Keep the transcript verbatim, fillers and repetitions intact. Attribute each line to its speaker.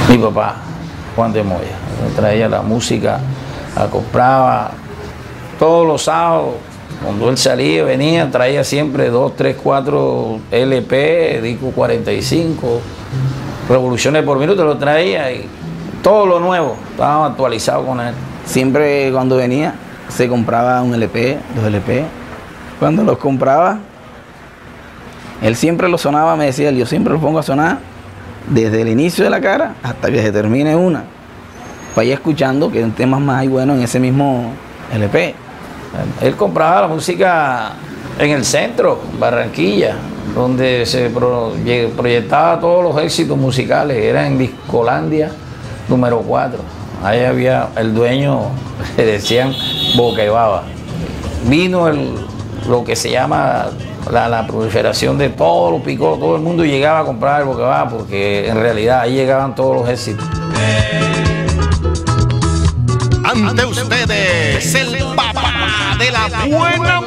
Speaker 1: Mi papá, Juan de Moya, me traía la música, la compraba todos los sábados. Cuando él salía, venía, traía siempre dos, tres, cuatro L P, disco cuarenta y cinco, revoluciones por minuto, lo traía y todo lo nuevo, estábamos actualizados con él.
Speaker 2: Siempre cuando venía se compraba un L P, dos L P. Cuando los compraba, él siempre lo sonaba, me decía, yo siempre lo pongo a sonar desde el inicio de la cara hasta que se termine una. Vaya escuchando que temas más hay buenos en ese mismo L P.
Speaker 1: Él compraba la música en el centro, Barranquilla, donde se pro, proyectaba todos los éxitos musicales. Era en Discolandia número cuatro. Ahí había el dueño, le decían Boca y Baba. Vino el, lo que se llama la, la proliferación de todos los picos. Todo el mundo llegaba a comprar el Boca y Baba porque en realidad ahí llegaban todos los éxitos.
Speaker 3: Ante ustedes, el papá de la buena